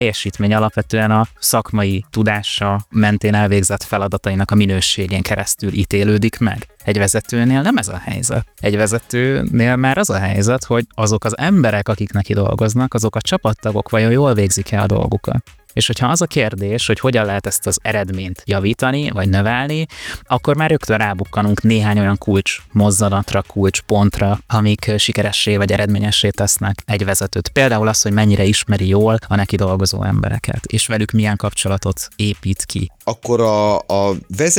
teljesítmény alapvetően a szakmai tudása mentén elvégzett feladatainak a minőségén keresztül ítélődik meg. Egy vezetőnél nem ez a helyzet. Egy vezetőnél már az a helyzet, hogy azok az emberek, akik neki dolgoznak, azok a csapattagok vajon jól végzik-e a dolgukat. És hogyha az a kérdés, hogy hogyan lehet ezt az eredményt javítani, vagy növelni, akkor már rögtön rábukkanunk néhány olyan kulcs mozzanatra, kulcs pontra, amik sikeressé vagy eredményessé tesznek egy vezetőt. Például az, hogy mennyire ismeri jól a neki dolgozó embereket, és velük milyen kapcsolatot épít ki. Akkor a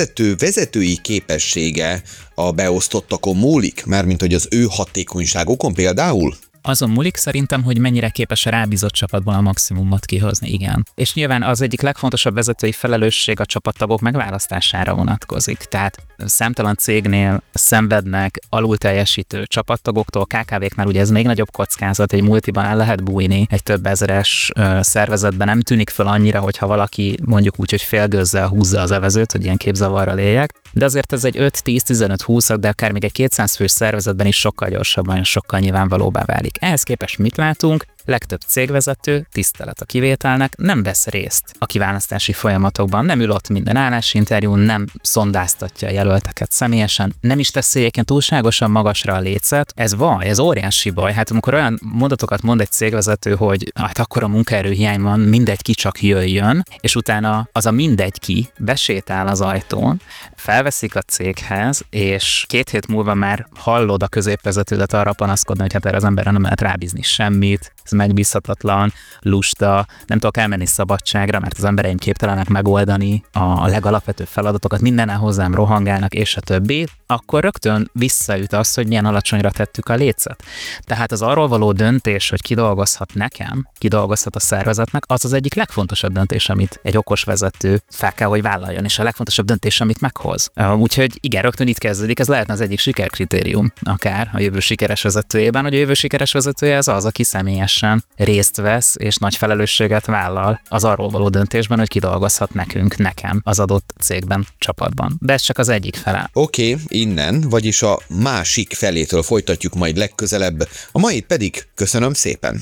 vezetői képessége a beosztottakon múlik? Mármint, hogy az ő hatékonyságokon például? Azon múlik szerintem, hogy mennyire képes a rábízott csapatból a maximumot kihozni, igen. És nyilván az egyik legfontosabb vezetői felelősség a csapattagok megválasztására vonatkozik. Tehát számtalan cégnél szenvednek alulteljesítő csapattagoktól, KKV-knál ugye ez még nagyobb kockázat, egy multiban el lehet bújni, egy több ezeres szervezetben nem tűnik föl annyira, hogyha valaki mondjuk úgy, hogy félgőzzel húzza az evezőt, hogy ilyen képzavarral éljek. De azért ez egy 5-10-15-20, de akár még egy 200 fős szervezetben is sokkal gyorsabban, sokkal nyilvánvalóbbá válik. Ehhez képest mit látunk? Legtöbb cégvezető, tisztelet a kivételnek, nem vesz részt a kiválasztási folyamatokban, nem ül ott minden állásinterjún, nem szondáztatja a jelölteket személyesen, nem is teszi egyébként túlságosan magasra a lécet. Ez baj, ez óriási baj. Hát amikor olyan mondatokat mond egy cégvezető, hogy hát akkor a munkaerőhiány van, mindegy ki csak jöjjön, és utána az a mindegy ki besétál az ajtón, felveszik a céghez, és 2 hét múlva már hallod a középvezetődet arra panaszkodni, hogy hát erre az emberre nem lehet rábízni semmit, ez megbízhatatlan, lusta, nem tudok elmenni szabadságra, mert az embereim képtelenek megoldani a legalapvetőbb feladatokat, mindennel hozzám rohangálnak, és a többi, akkor rögtön visszaüt az, hogy milyen alacsonyra tettük a lécet. Tehát az arról való döntés, hogy ki dolgozhat nekem, ki dolgozhat a szervezetnek, az az egyik legfontosabb döntés, amit egy okos vezető fel kell, hogy vállaljon, és a legfontosabb döntés, amit meghoz. Úgyhogy igen, rögtön itt kezdődik, ez lehetne az egyik sikerkritérium, akár a jövő sikeres vezetőjében, hogy a jövő sikeres vezetője az, aki személyesen részt vesz, és nagy felelősséget vállal az arról való döntésben, hogy ki dolgozhat nekem az adott cégben, csapatban. De ez csak az egyik fele. Oké, innen, vagyis a másik felétől folytatjuk majd legközelebb, a mait pedig köszönöm szépen.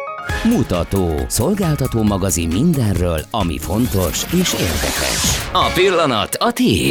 Mutató. Szolgáltató magazin mindenről, ami fontos és érdekes. A pillanat a tiéd.